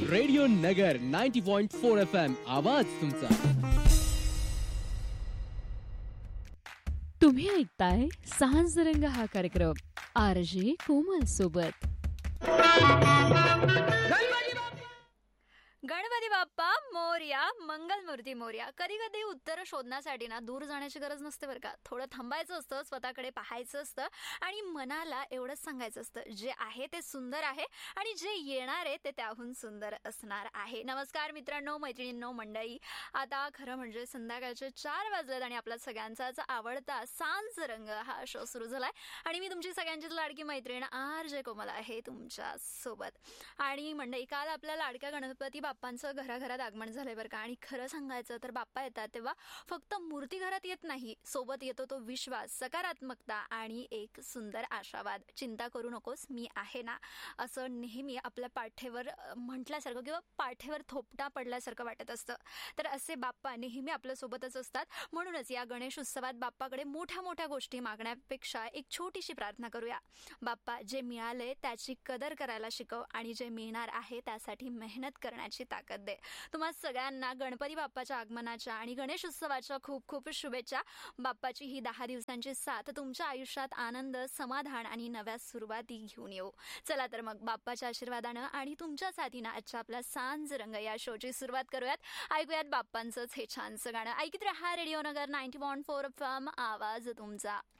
Radio नगर 90.4 FM आवाज तुमचा. तुम्ही ऐकताय सांज रंग हा कार्यक्रम आरजे कोमल सोबत. गणपती बाप्पा मोरया, मंगलमूर्ती मोरया. कधी कधी उत्तर शोधण्यासाठी ना दूर जाण्याची गरज नसते बरं का. थोडं थांबायचं असतं, स्वतःकडे पाहायचं असतं आणि मनाला एवढंच सांगायचं असतं, जे आहे ते सुंदर आहे आणि जे येणार आहे ते त्याहून सुंदर असणार आहे. नमस्कार मित्रांनो, मैत्रिणींनो, मंडळी. आता खरं म्हणजे संध्याकाळचे 4 वाजलेत आणि आपला सगळ्यांचाच आवडता सांज रंग हा शो सुरू झालाय आणि मी तुमची सगळ्यांचीच लाडकी मैत्रीण आरजे कोमल आहे तुमच्या सोबत. आणि मंडळी, काल आपल्या लाडक्या गणपती बाप्पांचं घराघरात आगमन झालंय बरं का. आणि खरं सांगायचं तर बाप्पा येतात तेव्हा फक्त मूर्ती घरात येत नाही, सोबत येतो तो विश्वास, सकारात्मकता आणि एक सुंदर आशावाद. चिंता करू नकोस, मी आहे ना, असं नेहमी आपल्या पाठीवर म्हटल्यासारखं किंवा पाठीवर थोपटा पडल्यासारखं वाटत असतं. तर असे बाप्पा नेहमी आपल्या सोबतच असतात. म्हणूनच या गणेश उत्सवात बाप्पाकडे मोठ्या मोठ्या गोष्टी मागण्यापेक्षा एक छोटीशी प्रार्थना करूया. बाप्पा, जे मिळाले त्याची कदर करायला शिकव आणि जे मिळणार आहे त्यासाठी मेहनत करण्याची ताकद दे. तुम्हा सगळ्यांना गणपती बाप्पाच्या आगमनाच्या आणि गणेश उत्सवाच्या खूप खूप शुभेच्छा. बाप्पाची ही 10 दिवसांची साथ तुमच्या आयुष्यात आनंद, समाधान आणि नव्या सुरुवाती घेऊन येऊ. चला तर मग बाप्पाच्या आशीर्वादानं आणि तुमच्या साथीनं आजच्या आपल्या सांज रंग या शोची सुरुवात करूयात. ऐकूयात बाप्पांचंच हे छानसं गाणं. ऐकत रहा रेडिओ नगर 90.4 FM आवाज तुमचा.